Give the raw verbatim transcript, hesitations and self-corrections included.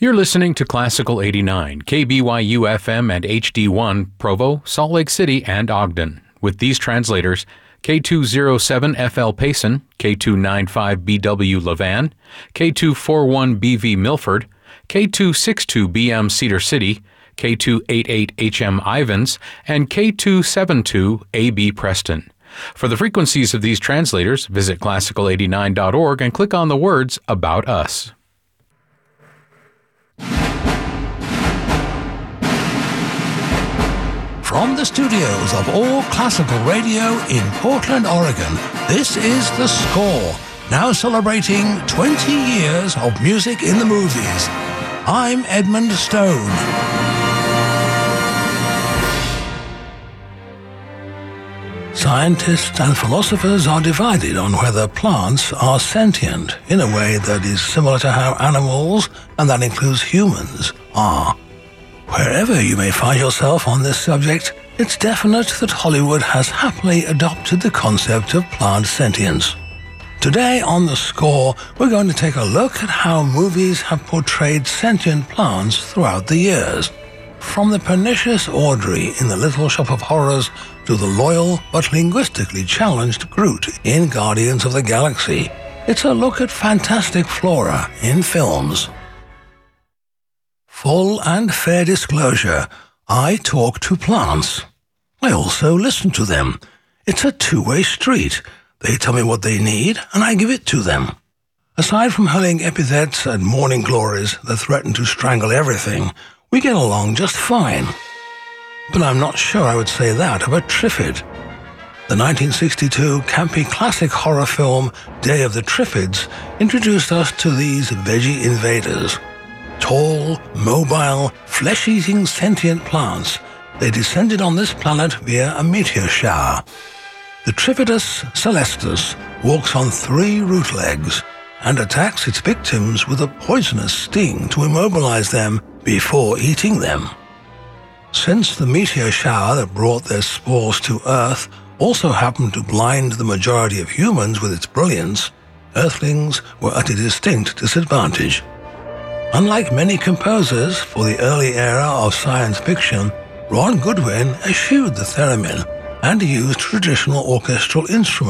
You're listening to Classical eighty-nine, K B Y U F M and H D one, Provo, Salt Lake City, and Ogden. With these translators, K two oh seven F L Payson, K two ninety-five B W Levan, K two forty-one B V Milford, K two sixty-two B M Cedar City, K two eighty-eight H M Ivins, and K two seventy-two A B Preston. For the frequencies of these translators, visit classical eighty-nine dot org and click on the words About Us. From the studios of All Classical Radio in Portland, Oregon, this is The Score, now celebrating twenty years of music in the movies. I'm Edmund Stone. Scientists and philosophers are divided on whether plants are sentient in a way that is similar to how animals, and that includes humans, are. Wherever you may find yourself on this subject, it's definite that Hollywood has happily adopted the concept of plant sentience. Today on The Score, we're going to take a look at how movies have portrayed sentient plants throughout the years. From the pernicious Audrey in The Little Shop of Horrors to the loyal but linguistically challenged Groot in Guardians of the Galaxy, it's a look at fantastic flora in films. Full and fair disclosure, I talk to plants. I also listen to them. It's a two-way street. They tell me what they need, and I give it to them. Aside from hurling epithets and morning glories that threaten to strangle everything, we get along just fine. But I'm not sure I would say that of a Trifid. The nineteen sixty-two campy classic horror film Day of the Triffids introduced us to these veggie invaders. Tall, mobile, flesh-eating sentient plants, they descended on this planet via a meteor shower. The Trifidus celestus walks on three root legs and attacks its victims with a poisonous sting to immobilize them before eating them. Since the meteor shower that brought their spores to Earth also happened to blind the majority of humans with its brilliance, Earthlings were at a distinct disadvantage. Unlike many composers for the early era of science fiction, Ron Goodwin eschewed the theremin and used traditional orchestral instruments